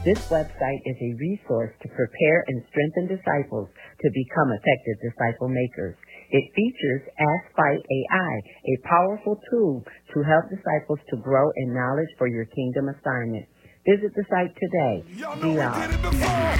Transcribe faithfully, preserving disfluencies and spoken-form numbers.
This website is a resource to prepare and strengthen disciples to become effective disciple makers. It features Ask Fight A I, a powerful tool to help disciples to grow in knowledge for your kingdom assignment. Visit the site today. D R